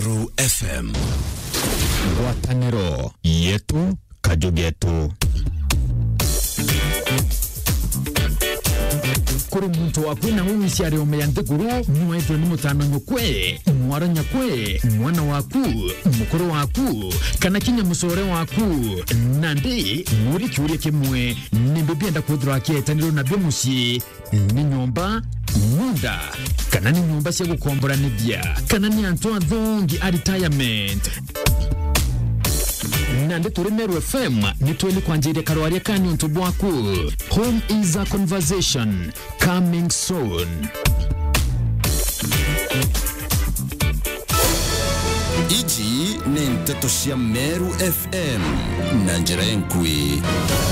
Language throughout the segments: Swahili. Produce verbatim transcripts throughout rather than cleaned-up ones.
Meru F M. Ngwataniro yetu kajugetu. Kuri muntu wakwina w'umwishyari omeyante kuru mwetwe n'umutano nyukwe mwara nyakwe mwana waku mukuru waku kana kinya musore waku nande muri cyuriye kimwe nimbibenda kudura ketaniro nabyo musi ni nyomba munda kana ni nyomba cyo gukombora nibya kana ni Antoine Dhongi a retirement nande turi Meru F M nitweli kwanjire karwari kanyu ntubwaku. Home is a conversation coming soon. Iji ni mteto shia Meru F M nanjira enkwi.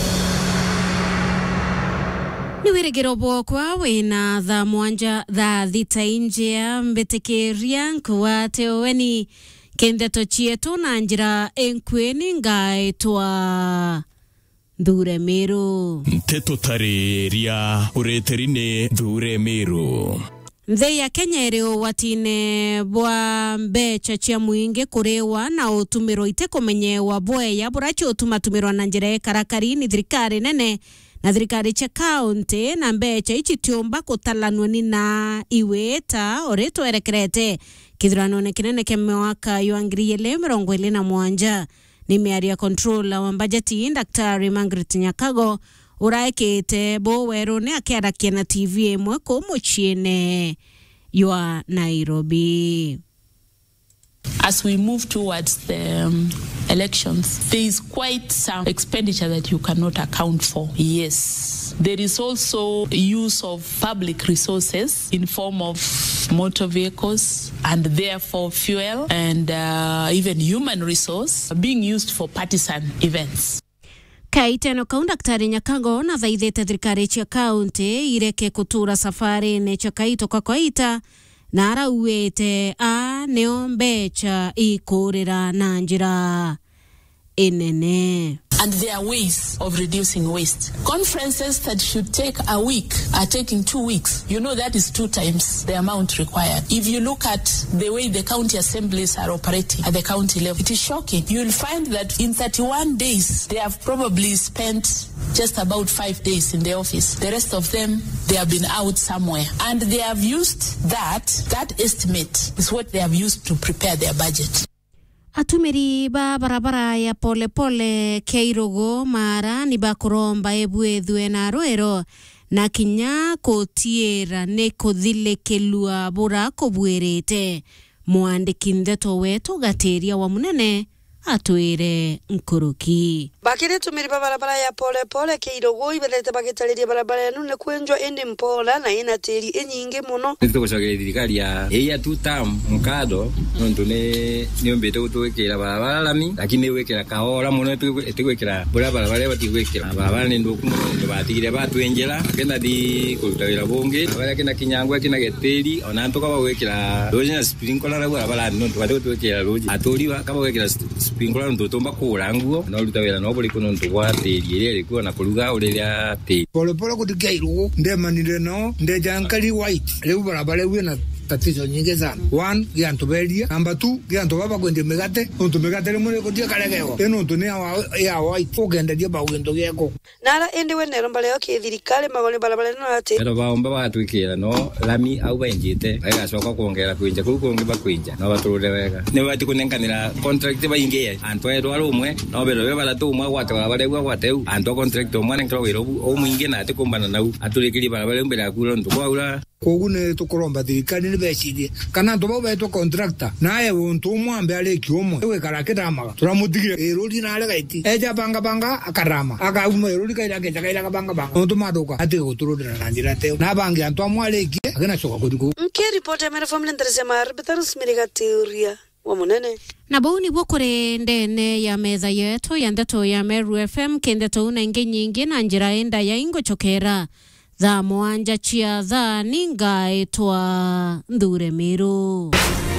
Niwiregero bwokwa wina tha mwanja tha thita injia mbetekeria nkwa teoweni kende tochieto na njira enkweni ngaitwa Dhure Meru. Mteto tareria ureterine Dhure Meru. Mzee ya Kenya ereo watine bwa mbecha chia muinge kurewa na utumiro iteko menye wa bwe ya burachi utumatumiro na njira karakari ni thirikari nene na thirikari cha kaunti na mbecha ichi tiomba kutalanweni na iweta oreto erekerete kithurano ne kinene keme waka yuangiriele mirongo ili na mwanja. Ni mearia controller wa bajeti Daktari Margaret Nyakago uraekete bo wero ne akiara kiana T V emwe ko muchiene ywa Nairobi. As we move towards the um, elections, there is quite some expenditure that you cannot account for. Yes. There is also use of public resources in form of motor vehicles and therefore fuel and uh, even human resource being used for partisan events. Kaiteno kaunda Daktari Nyakago na thaithete thirikari cia kaunti ireke kutura safari ne cha kaito kwa kwaita na arauete a neo mbecha ikurira na njira enene. And there are ways of reducing waste. Conferences that should take a week are taking two weeks. You know that is two times the amount required. If you look at the way the county assemblies are operating at the county level, it is shocking. You will find that in thirty-one days, they have probably spent just about five days in the office. The rest of them, they have been out somewhere. And they have used that, that estimate is what they have used to prepare their budget. Atumiri ba barabara ya pole pole Keirogo mara ni ba kuromba ebwe dhue na roero na kinya kotiera ne kodhile kelua bora kobwerete mwandiki ndeto wetu gateria wa munene atuire nkuruki. Bakire tumiri barabara ya pole pole Keirogo ibelete bakitaliria barabara ya nune kwenjwa endi mpola na ina teri enyinge muno. Nito kusogele thirikari ya eya tutam mkado nontune niombete gutwekera barabara lami lakini wekera kaora muno etegwekera barabara bare batigwekera barabara ni ndoku muno batigire batwenjera kenda di kulutawira bonge abara kena kinyangwa kena geteri onanto kaba wekera roje na sprinkler la barabara nonto batwekera roje atoriwa kaba wekera sprinkler ndo tomba kuranguo no lutawira no boli kuno ndo wateri ile kwa na kuluga ulelia te pole pole kutikairu ndemanire no ndejankali white leo barabara wena tatizo nyingi sana. One, gianto belia. Number two, gianto baba kwende megate. Onto megate le mune kotia karegeo. Eno onto ne ya white. Fogenda dia ba wendo geko. Nara ende wene romba leo ke thirikari magone barabara no ate. Pero baomba batwikira no lami au benjite. Ega soka kuongera kuinja kukonge bakwinja. No baturure wega. Ne bati kunenkanira contract ba inge. Anto ero alumwe. No bero beba la tu mwa wata barabara gwa wateu. Anto contract mwana nkro wero o mwinge na ate kumbana nau. Atulikiri barabara mbele akulo ndo kwa kogune tukoromba thirikari nibecirie kana ntoba beto contractor naye wonto mwambe ale kiomo ewe karaketa maga turamutigire erodi na ale gaiti eja banga banga akarama akauma erodi kaira keja kaira banga banga onto madoka ate goturudira nanjira teo na bangi anto amwale ki akena soka kodiko nke report ya mera family ndrese mar betarus miriga teoria wa munene na bauni bokore ndene ya meza yetu ya ndeto ya Meru F M kendeto una inge nyingi na njira enda ya ingo chokera za mwanja chia za ninga etwa Dhure Meru.